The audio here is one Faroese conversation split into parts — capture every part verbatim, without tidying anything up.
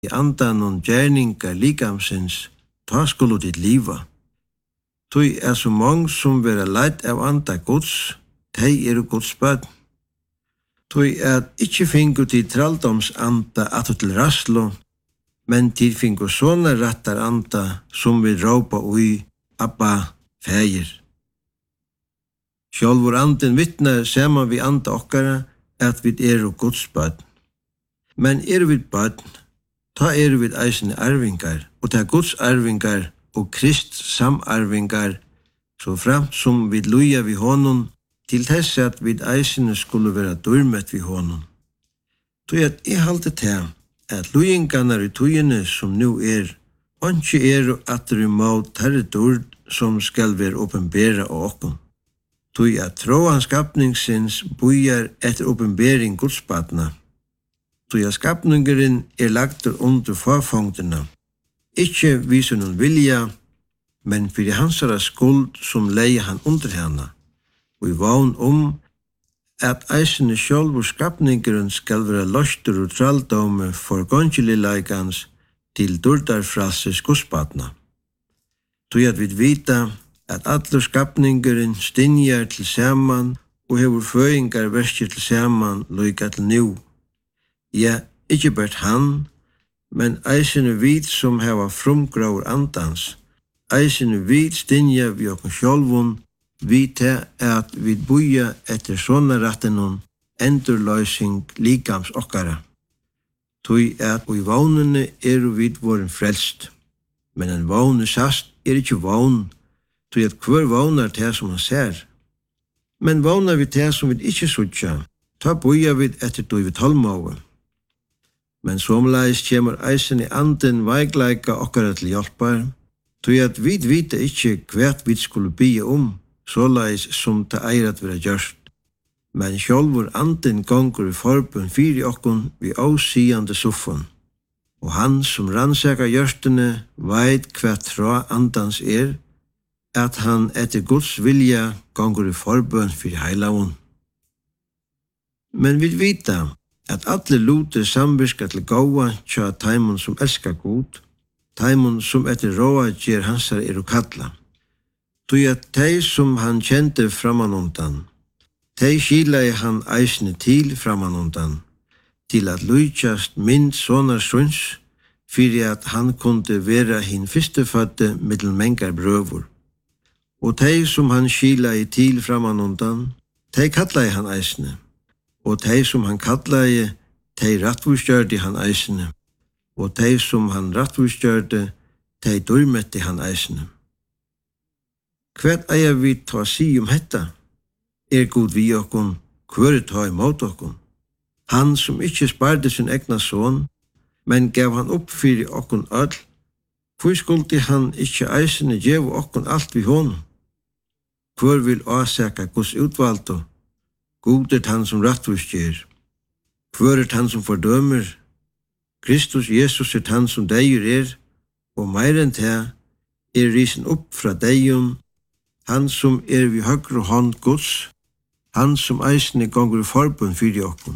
i andan og gjerningar likamsins, ta skulle ditt liva. Tui er så mange som vera leitt av anda Guds, tei er Guds bønn. Tui er ikkje fingu til traldoms anda at til raslo, men til fingu sånne rattar anda som vi råpa ui Abba, Fægir. Sjálvur anden vittnar saman vi anda okkara at vi er Guds bønn. Men er vi bønn, ta er vi eisne arvingar, og ta Guds arvingar og Krist samarvingar, så framt som vi luja vi honom, til þess at vi eisne skulle vera durmet vi honom. Tui at jeg halte til at lujingarna i tujene som nu er, Anki er at du må tarre dord som skal være åpenbæra av okkom. Tui at tråan skapningsins bujar etter åpenbæring gudsbatna. Tui at skapningeren er lagt under forfangtena. Ikke viser noen vilja, men fyrir hansara skuld som leie han under hana. Og i vagn om at eisene sjálfur skapningeren skal være løstur og traldome for gongelileikans til durdarfralses gudsbatna. Tui at vi vita at allur skapningeren stinjar til saman og hefur føingar verskir til saman loika til nú. Ja, ikkje bært han, men eisene vit som heva frumgraur andans, eisene vit stinja vi okkur sjálfun, vita at vi buja etter sånne rattenon endurløysing likams okkara. Tui at og i vagnene er vi voren frelst. Men en vagne sast er ikkje vagn, tui at hver vagnar det som han ser. Men vagnar vi det som vi ikkje sutja, ta boja vi etter tui vi tolmave. Men somleis kjemur eisen i anden veikleika okkara til hjelpar, tui at vi vita ikkje hvert vi skulle bygge om, såleis som ta eirat vera gjørst. Men sjálfur anden gongur i forbund fyrir okkun vi ásigande suffun. Og han som rannsaka hjørstene veit hva tra andans er, at han etter Guds vilja gongur i forbund fyrir heilavun. Men vi vita at alle lute samvirka til gåa tja taimon som elskar Gud, taimon som etter råa gjer hansar er å kalla. Tui at tei som han kjente framanundan, tei skilai han eisne til framanundan, til at lujtjast mynd sonar sunns, fyrir at han kunde vera hin fyrstefødde middel mengar brøvur. Og tei som han skilai til framanundan, tei kallai han eisne, og tei som han kallai, tei rattvustgjørdi han eisne, og tei som han rattvustgjørdi, tei durmetti han eisne. Hvert eier vi ta si om hetta? Er god vi okkon, hver ta imot okkon? Han som ikkje sparde sin egna son, men gav han opp fyrir okkon öll, hvor skuldi han ikkje eisene gjev okkon alt vi hon? Hver vil åsaka Guds utvaldo? God er han som rattvustgjer. Hver er han som fordømer? Kristus Jesus er han som deier er, og meir enn det er risen opp fra deium, han som er vi høgre hånd Guds, han som eisne gongur i forbund fyrir okkon.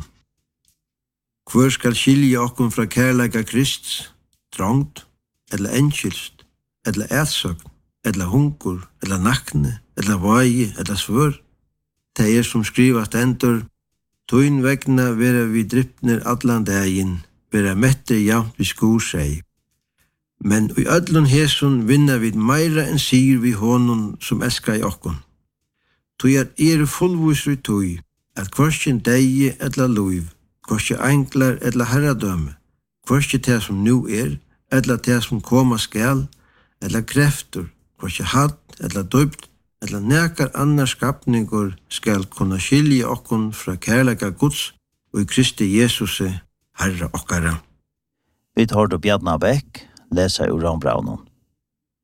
Hver skal skilja okkon fra kærleika Krist, trångt, eller enkilst, eller ætsøgn, eller hungur, eller nakne, eller vagi, eller svør. Det er som skrivast endur, tøyn vegna vera vi drypner allan daginn, vera mette jamt vi skur seg. Men i öllun hesun vinna vi meira enn sigur vi honum som elskar i okkon. Tui at er fullvus vi tui, at kvarskjen degi eller luiv, kvarskje enklar eller herradøme, kvarskje det som nu er, eller det som koma skal, eller kreftur, kvarskje hatt eller døypt, eller nekar annar skapningur skal kunna skilja okkon fra kærleika Guds og i Kristi Jesuse, Herra okkara. Vi tar då Bjarna Bæk, läsa ur Rambraunen.